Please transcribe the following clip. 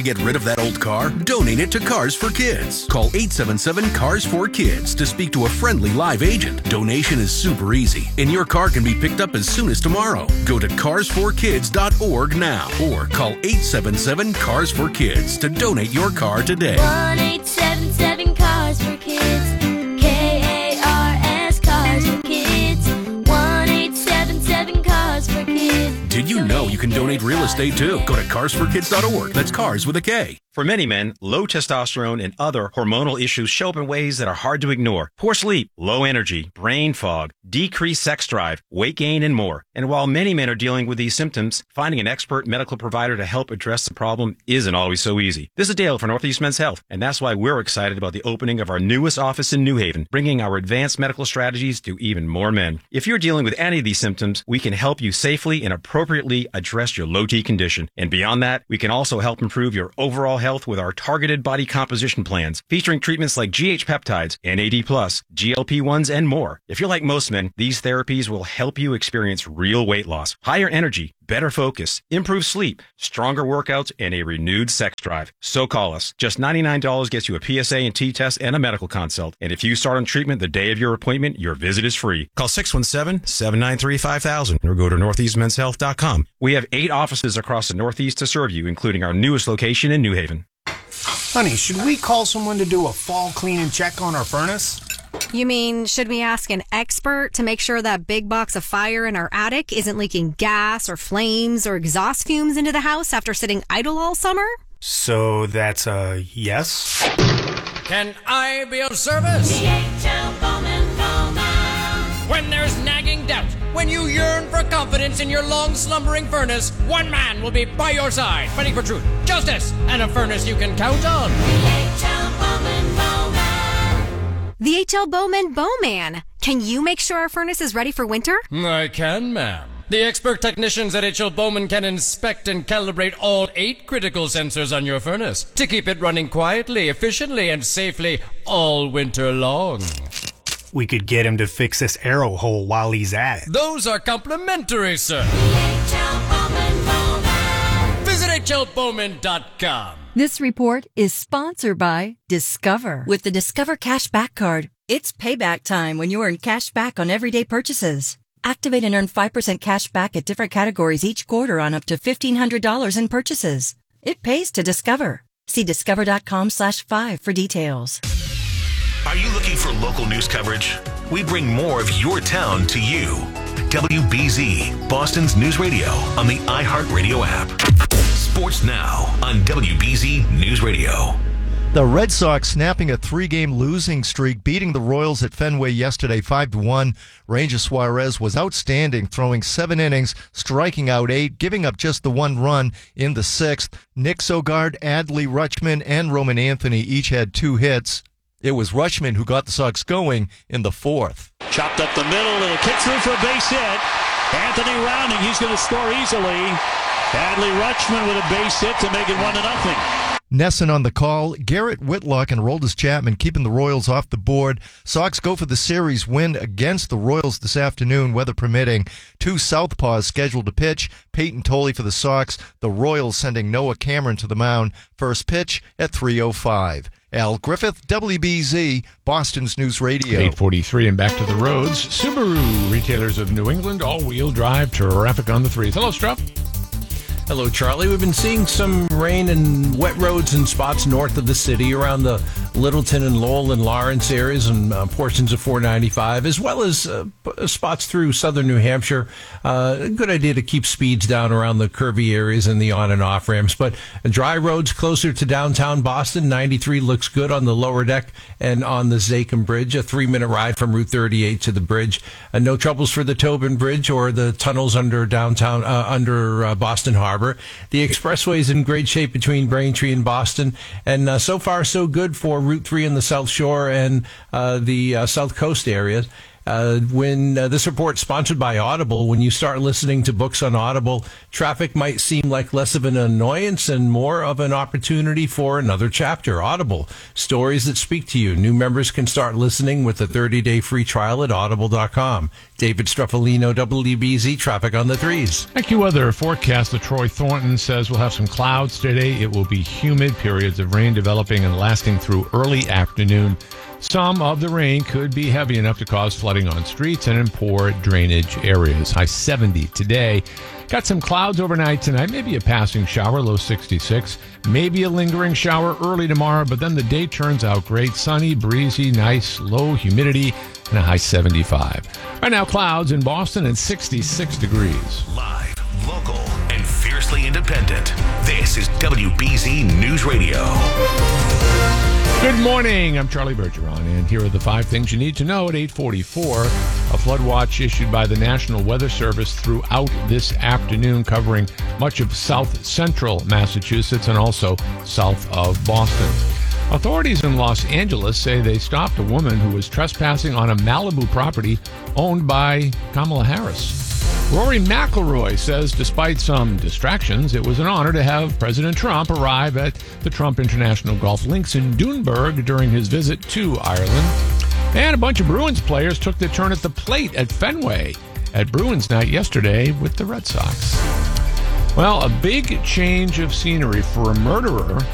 get rid of that old car? Donate it to Cars for Kids. Call 877-CARS4KIDS to speak to a friendly live agent. Donation is super easy, and your car can be picked up as soon as tomorrow. Go to carsforkids.org now or call 877-CARS4KIDS to donate your car today. 1-877-CARS4KIDS. KARS Cars for Kids. 1-877-CARS4KIDS. Did you know you can donate real estate too? Go to carsforkids.org. That's cars with a K. For many men, low testosterone and other hormonal issues show up in ways that are hard to ignore. Poor sleep, low energy, brain fog, decreased sex drive, weight gain, and more. And while many men are dealing with these symptoms, finding an expert medical provider to help address the problem isn't always so easy. This is Dale for Northeast Men's Health, and that's why we're excited about the opening of our newest office in New Haven, bringing our advanced medical strategies to even more men. If you're dealing with any of these symptoms, we can help you safely and appropriately address your low T condition. And beyond that, we can also help improve your overall health with our targeted body composition plans, featuring treatments like GH peptides, NAD+, GLP-1s, and more. If you're like most men, these therapies will help you experience real weight loss, higher energy, better focus, improved sleep, stronger workouts, and a renewed sex drive. So call us. Just $99 gets you a PSA and T test and a medical consult. And if you start on treatment the day of your appointment, your visit is free. Call 617-793-5000 or go to northeastmenshealth.com. We have 8 offices across the Northeast to serve you, including our newest location in New Haven. Honey, should we call someone to do a fall clean and check on our furnace? You mean, should we ask an expert to make sure that big box of fire in our attic isn't leaking gas or flames or exhaust fumes into the house after sitting idle all summer? So that's a yes? Can I be of service? DHL Bowman. When there's nagging doubt, when you yearn for confidence in your long-slumbering furnace, one man will be by your side, fighting for truth, justice, and a furnace you can count on. DHL Bowman. The H.L. Bowman Bowman. Can you make sure our furnace is ready for winter? I can, ma'am. The expert technicians at H.L. Bowman can inspect and calibrate all 8 critical sensors on your furnace to keep it running quietly, efficiently, and safely all winter long. We could get him to fix this arrow hole while he's at it. Those are complimentary, sir. DHL Bowman. Visit hlbowman.com. This report is sponsored by Discover. With the Discover Cashback Card, it's payback time when you earn cash back on everyday purchases. Activate and earn 5% cash back at different categories each quarter on up to $1,500 in purchases. It pays to Discover. See discover.com/5 for details. Are you looking for local news coverage? We bring more of your town to you. WBZ, Boston's news radio on the iHeartRadio app. Sports now on WBZ News Radio. The Red Sox snapping a 3-game losing streak, beating the Royals at Fenway yesterday 5-1. Ranger Suarez was outstanding, throwing 7 innings, striking out 8, giving up just the 1 run in the 6th. Nick Sogard, Adley Rutschman, and Roman Anthony each had 2 hits. It was Rutschman who got the Sox going in the 4th. Chopped up the middle, and a kick through for a base hit. Anthony rounding, he's going to score easily. Adley Rutschman with a base hit to make it 1-0. Nesson on the call. Garrett Whitlock and Aroldis Chapman keeping the Royals off the board. Sox go for the series win against the Royals this afternoon, weather permitting. 2 southpaws scheduled to pitch. Peyton Tolley for the Sox. The Royals sending Noah Cameron to the mound. First pitch at 3:05. Al Griffith, WBZ, Boston's News Radio. 8:43 and back to the roads. Subaru, retailers of New England, all-wheel drive, traffic on the 3s. Hello, Strupp. Hello, Charlie. We've been seeing some rain and wet roads in spots north of the city around the Littleton and Lowell and Lawrence areas and portions of 495, as well as spots through southern New Hampshire. A good idea to keep speeds down around the curvy areas and the on and off ramps. But dry roads closer to downtown Boston. 93 looks good on the lower deck and on the Zakim Bridge. A 3-minute ride from Route 38 to the bridge. No troubles for the Tobin Bridge or the tunnels under downtown, under Boston Harbor. The expressway is in great shape between Braintree and Boston, and so far so good for Route 3 in the South Shore and the South Coast areas. When this report sponsored by Audible, when you start listening to books on Audible, traffic might seem like less of an annoyance and more of an opportunity for another chapter. Audible, stories that speak to you. New members can start listening with a 30-day free trial at audible.com. David Struffolino, WBZ, traffic on the 3s. AccuWeather forecast. The Troy Thornton says we'll have some clouds today. It will be humid, periods of rain developing and lasting through early afternoon. Some of the rain could be heavy enough to cause flooding on streets and in poor drainage areas. High 70 today. Got some clouds overnight tonight, maybe a passing shower, low 66. Maybe a lingering shower early tomorrow, but then the day turns out great. Sunny, breezy, nice, low humidity, and a high 75. Right now, clouds in Boston and 66 degrees. Live, local, and fiercely independent. This is WBZ News Radio. Good morning. I'm Charlie Bergeron, and here are the 5 things you need to know at 8:44. A flood watch issued by the National Weather Service throughout this afternoon, covering much of south central Massachusetts and also south of Boston. Authorities in Los Angeles say they stopped a woman who was trespassing on a Malibu property owned by Kamala Harris. Rory McIlroy says despite some distractions, it was an honor to have President Trump arrive at the Trump International Golf Links in Doonburg during his visit to Ireland. And a bunch of Bruins players took their turn at the plate at Fenway at Bruins night yesterday with the Red Sox. Well, a big change of scenery for a murderer